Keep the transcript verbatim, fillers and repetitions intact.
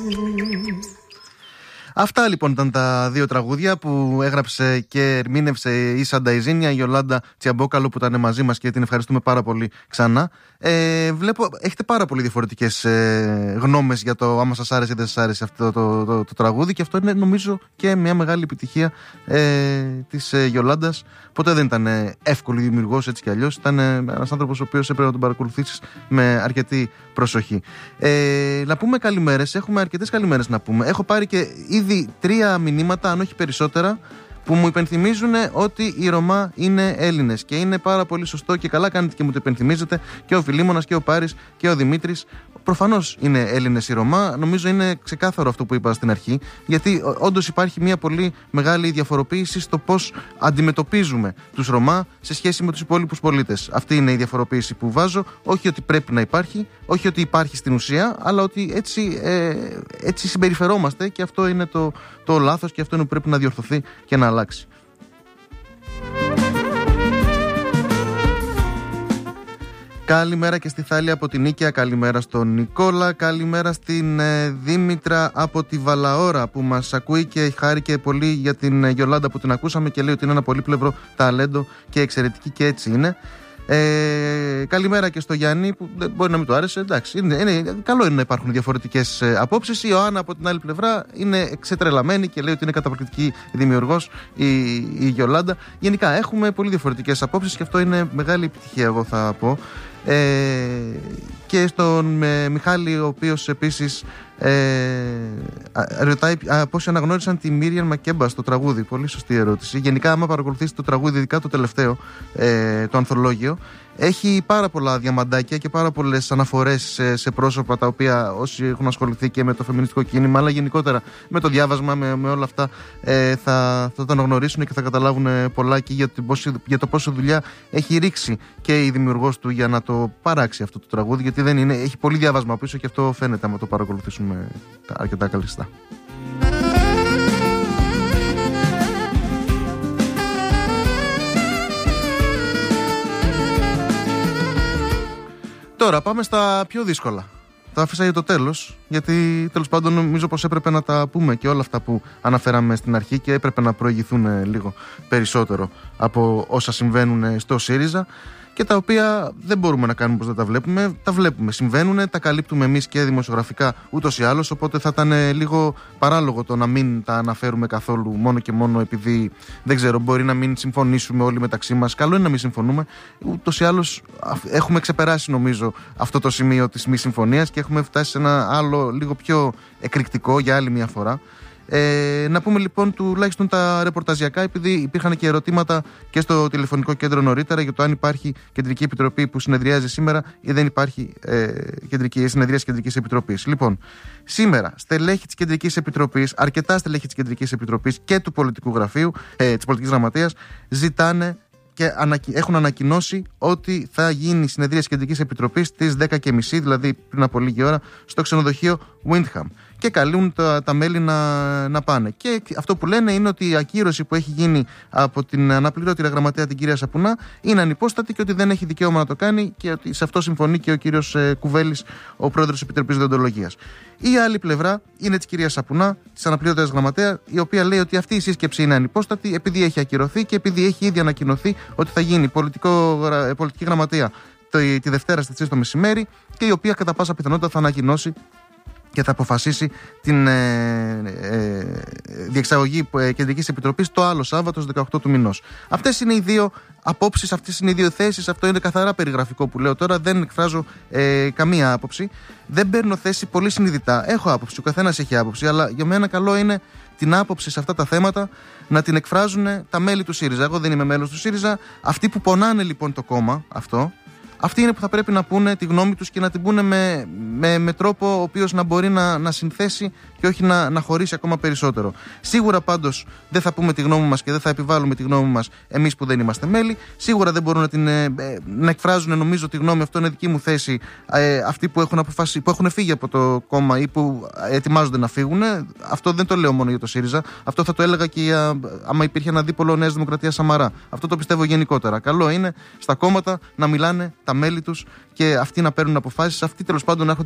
Αυτά λοιπόν ήταν τα δύο τραγούδια που έγραψε και ερμήνευσε η Σανταϊζίνια, η Γιολάντα Τσιαμπόκαλο, που ήταν μαζί μας και την ευχαριστούμε πάρα πολύ ξανά. Ε, βλέπω, έχετε πάρα πολύ διαφορετικές ε, γνώμες για το άμα σας άρεσε ή δεν σας άρεσε αυτό το, το, το, το τραγούδι, και αυτό είναι νομίζω και μια μεγάλη επιτυχία ε, της ε, Γιολάντας. Ποτέ δεν ήταν ε, εύκολη δημιουργός, έτσι κι αλλιώς. Ήταν ε, ένας άνθρωπος ο οποίος έπρεπε να τον παρακολουθήσεις με αρκετή προσοχή. Ε, να πούμε καλημέρες, έχουμε αρκετές καλημέρες να πούμε. Έχω πάρει και ήδη τρία μηνύματα, αν όχι περισσότερα, που μου υπενθυμίζουν ότι οι Ρωμά είναι Έλληνες. Και είναι πάρα πολύ σωστό και καλά κάνετε και μου το υπενθυμίζετε, και ο Φιλίμωνας και ο Πάρης και ο Δημήτρης. Προφανώς είναι Έλληνες οι Ρωμά. Νομίζω είναι ξεκάθαρο αυτό που είπα στην αρχή, γιατί όντως υπάρχει μια πολύ μεγάλη διαφοροποίηση στο πώς αντιμετωπίζουμε τους Ρωμά σε σχέση με τους υπόλοιπους πολίτες. Αυτή είναι η διαφοροποίηση που βάζω. Όχι ότι πρέπει να υπάρχει, όχι ότι υπάρχει στην ουσία, αλλά ότι έτσι, ε, έτσι συμπεριφερόμαστε, και αυτό είναι το, το λάθος, και αυτό είναι που πρέπει να διορθωθεί και να αλλάξει. Καλημέρα και στη Θάλια από την Νίκαια, καλημέρα στον Νικόλα, καλημέρα στην ε, Δήμητρα από τη Βαλαώρα που μας ακούει και χάρηκε πολύ για την ε, Γιολάντα που την ακούσαμε και λέει ότι είναι ένα πολύπλευρο ταλέντο και εξαιρετική, και έτσι είναι. Ε, καλημέρα και στο Γιάννη που μπορεί να μην του άρεσε. Εντάξει, είναι, είναι, καλό είναι να υπάρχουν διαφορετικές ε, απόψεις. Η Ιωάννα από την άλλη πλευρά είναι εξετρελαμένη και λέει ότι είναι καταπληκτική δημιουργός η, η Γιολάντα. Γενικά έχουμε πολύ διαφορετικές απόψεις και αυτό είναι μεγάλη επιτυχία, εγώ θα πω. Ε, και στον ε, Μιχάλη, ο οποίος επίσης ε, ρωτάει πώς αναγνώρισαν τη Μίριαν Μακέμπα στο τραγούδι. Πολύ σωστή ερώτηση. Γενικά, άμα παρακολουθήσει το τραγούδι, ειδικά το τελευταίο, ε, το ανθολόγιο, έχει πάρα πολλά διαμαντάκια και πάρα πολλές αναφορές σε, σε πρόσωπα τα οποία όσοι έχουν ασχοληθεί και με το φεμινιστικό κίνημα, αλλά γενικότερα με το διάβασμα, με, με όλα αυτά, ε, θα, θα το αναγνωρίσουν και θα καταλάβουν πολλά και για, για το πόσο δουλειά έχει ρίξει και η δημιουργός του για να το παράξει αυτό το τραγούδι, γιατί δεν είναι, έχει πολύ διάβασμα πίσω και αυτό φαίνεται άμα το παρακολουθήσουμε αρκετά καλιστά. Τώρα πάμε στα πιο δύσκολα. Τα άφησα για το τέλος, γιατί τέλος πάντων νομίζω πως έπρεπε να τα πούμε και όλα αυτά που αναφέραμε στην αρχή και έπρεπε να προηγηθούν λίγο περισσότερο από όσα συμβαίνουν στο ΣΥΡΙΖΑ, και τα οποία δεν μπορούμε να κάνουμε πως δεν τα βλέπουμε. Τα βλέπουμε, συμβαίνουν, τα καλύπτουμε εμείς και δημοσιογραφικά ούτως ή άλλως, οπότε θα ήταν λίγο παράλογο το να μην τα αναφέρουμε καθόλου μόνο και μόνο επειδή, δεν ξέρω, μπορεί να μην συμφωνήσουμε όλοι μεταξύ μας. Καλό είναι να μην συμφωνούμε. Ούτως ή άλλως έχουμε ξεπεράσει νομίζω αυτό το σημείο της μη συμφωνίας και έχουμε φτάσει σε ένα άλλο λίγο πιο εκρηκτικό για άλλη μια φορά. Ε, να πούμε λοιπόν τουλάχιστον τα ρεπορταζιακά, επειδή υπήρχαν και ερωτήματα και στο τηλεφωνικό κέντρο νωρίτερα για το αν υπάρχει κεντρική επιτροπή που συνεδριάζει σήμερα ή δεν υπάρχει ε, κεντρική, συνεδρίαση κεντρικής επιτροπής. Λοιπόν, σήμερα στελέχη της κεντρικής επιτροπής, αρκετά στελέχη της κεντρικής επιτροπής και του πολιτικού γραφείου, ε, της πολιτικής γραμματείας, ζητάνε και έχουν ανακοινώσει ότι θα γίνει συνεδρίαση κεντρικής επιτροπής στις δέκα και μισή, δηλαδή πριν από λίγη ώρα, στο ξενοδοχείο Windham. Και καλούν τα, τα μέλη να, να πάνε. Και αυτό που λένε είναι ότι η ακύρωση που έχει γίνει από την αναπληρωτή γραμματέα την κυρία Σαπουνά είναι ανυπόστατη και ότι δεν έχει δικαίωμα να το κάνει, και ότι σε αυτό συμφωνεί και ο κύριος ε, Κουβέλης, ο πρόεδρος της Επιτροπής Δεοντολογίας. Η άλλη πλευρά είναι της κυρίας Σαπουνά, της αναπληρωτής γραμματέα, η οποία λέει ότι αυτή η σύσκεψη είναι ανυπόστατη επειδή έχει ακυρωθεί και επειδή έχει ήδη ανακοινωθεί ότι θα γίνει πολιτικό, πολιτική γραμματεία τη, τη Δευτέρα στις τρεις το μεσημέρι, και η οποία κατά πάσα πιθανότητα θα ανακοινώσει και θα αποφασίσει την ε, ε, διεξαγωγή ε, κεντρικής επιτροπής το άλλο Σάββατο στις δεκαοκτώ του μηνός. Αυτές είναι οι δύο απόψεις, αυτές είναι οι δύο θέσεις. Αυτό είναι καθαρά περιγραφικό που λέω τώρα. Δεν εκφράζω ε, καμία άποψη. Δεν παίρνω θέση πολύ συνειδητά. Έχω άποψη, ο καθένας έχει άποψη, αλλά για μένα καλό είναι την άποψη σε αυτά τα θέματα να την εκφράζουν τα μέλη του ΣΥΡΙΖΑ. Εγώ δεν είμαι μέλος του ΣΥΡΙΖΑ. Αυτοί που πονάνε λοιπόν το κόμμα αυτό, αυτοί είναι που θα πρέπει να πούνε τη γνώμη τους και να την πούνε με, με, με τρόπο ο οποίος να μπορεί να, να συνθέσει και όχι να, να χωρίσει ακόμα περισσότερο. Σίγουρα πάντως δεν θα πούμε τη γνώμη μας και δεν θα επιβάλλουμε τη γνώμη μας εμείς που δεν είμαστε μέλη. Σίγουρα δεν μπορούν να, την, ε, να εκφράζουν νομίζω τη γνώμη, αυτό είναι δική μου θέση, ε, αυτοί που έχουν, αποφασίσει, που έχουν φύγει από το κόμμα ή που ετοιμάζονται να φύγουν. Αυτό δεν το λέω μόνο για το ΣΥΡΙΖΑ. Αυτό θα το έλεγα και για, άμα υπήρχε ένα δίπολο Νέας Δημοκρατίας Σαμαρά. Αυτό το πιστεύω γενικότερα. Καλό είναι στα κόμματα να μιλάνε τα μέλη τους και αυτοί να παίρνουν αποφάσεις, αυτοί τέλος πάντων να έχουν